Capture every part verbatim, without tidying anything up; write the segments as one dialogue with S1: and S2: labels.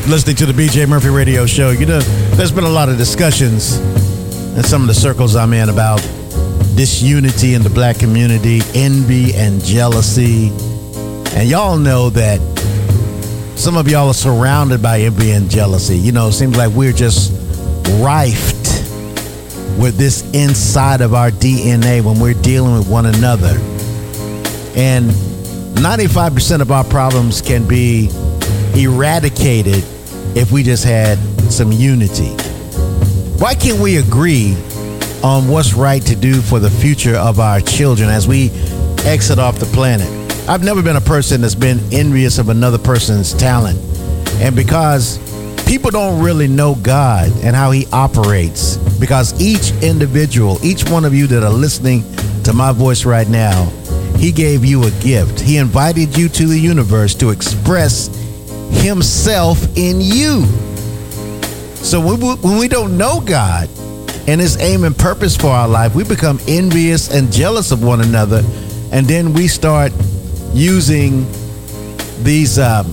S1: Listening to the B J Murphy Radio Show. You know, there's been a lot of discussions in some of the circles I'm in about disunity in the black community, envy and jealousy. And y'all know that some of y'all are surrounded by envy and jealousy. You know, it seems like we're just rifed with this inside of our D N A when we're dealing with one another. And ninety-five percent of our problems can be eradicated if we just had some unity. Why can't we agree on what's right to do for the future of our children as we exit off the planet? I've never been a person that's been envious of another person's talent. And because people don't really know God and how he operates, because each individual, each one of you that are listening to my voice right now, he gave you a gift. He invited you to the universe to express himself in you. So when we, when we don't know God and his aim and purpose for our life, we become envious and jealous of one another. And then we start using these um,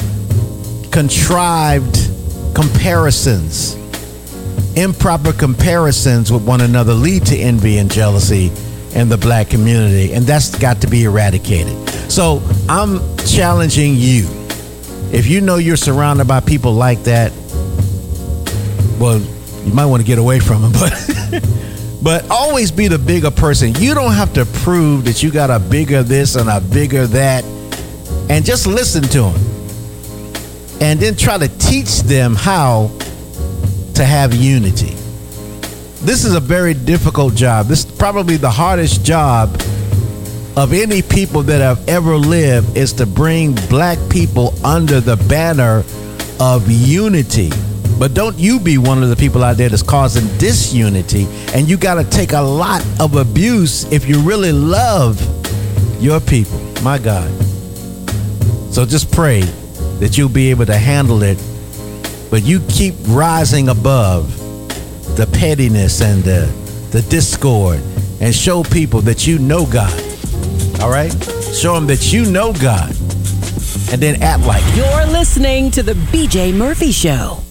S1: contrived comparisons, improper comparisons with one another lead to envy and jealousy in the black community. And that's got to be eradicated. So I'm challenging you. If you know you're surrounded by people like that, well, you might want to get away from them, but but always be the bigger person. You don't have to prove that you got a bigger this and a bigger that, and just listen to them and then try to teach them how to have unity. This is a very difficult job. This is probably the hardest job of any people that have ever lived, is to bring black people under the banner of unity. But don't you be one of the people out there that's causing disunity. And you got to take a lot of abuse if you really love your people. My God. So just pray that you'll be able to handle it. But you keep rising above the pettiness and the, the discord, and show people that you know God. All right? Show them that you know God, and then act like it.
S2: You're listening to the B J Murphy Show.